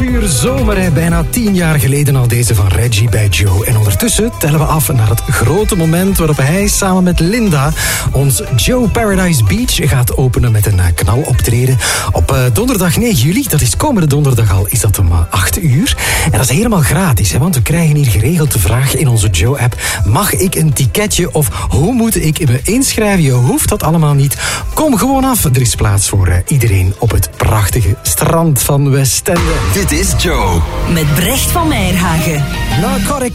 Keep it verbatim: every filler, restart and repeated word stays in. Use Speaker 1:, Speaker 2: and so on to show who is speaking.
Speaker 1: uur zomer, hè. Bijna tien jaar geleden al deze van Reggie bij Joe. En ondertussen tellen we af naar het grote moment waarop hij samen met Linda ons Joe Paradise Beach gaat openen met een knaloptreden. Op uh, donderdag negen juli, dat is komende donderdag al, is dat om uh, acht uur. En dat is helemaal gratis, hè, want we krijgen hier geregeld de vraag in onze Joe-app: mag ik een ticketje of hoe moet ik me inschrijven? Je hoeft dat allemaal niet. Kom gewoon af. Er is plaats voor uh, iedereen op het prachtige strand van Westende.
Speaker 2: Dit is Joe.
Speaker 3: Met Brecht van Meijerhagen.
Speaker 1: Narcotic